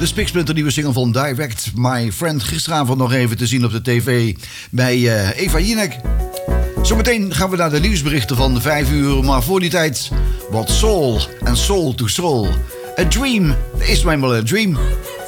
de spiksplinternieuwe single van Direct My Friend. Gisteravond nog even te zien op de tv bij Eva Jinek. Zometeen gaan we naar de nieuwsberichten van 5 uur. Maar voor die tijd wat soul en soul to soul. A dream is mijn wel een dream.